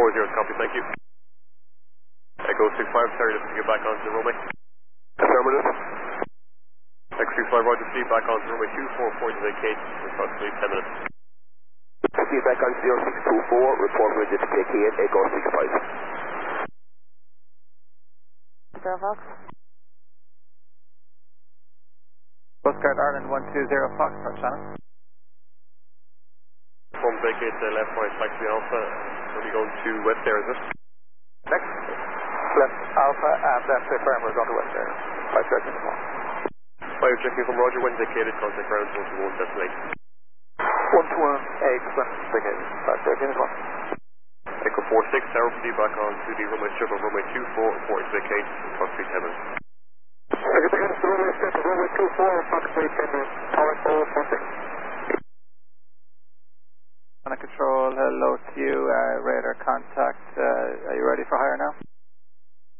copy, thank you. Echo 65, sorry, just to get back onto the runway. Affirmative. Echo 65, Roger, see back onto runway 244 to vacate in approximately 10 minutes. See back on 0624, report ready to vacate, Echo 65. Zero Fox. Coast Guard Ireland 120 Fox, Shannon. From vacate left, right, taxi Alpha. When you going to West Air, is it? Next. Left Alpha and left firm, we're going to West Air. 5 seconds more. Fire checking from Roger, when vacated, contact ground 121 destination. 128, when vacated. 5 seconds more. Echo 46, Tower PD back on to the runway strip of runway 24, report to vacate in approximately 10 minutes. Runway strip of runway 24, approximately 10 minutes. Tower 46. Control, hello to you, radar contact, are you ready for hire now?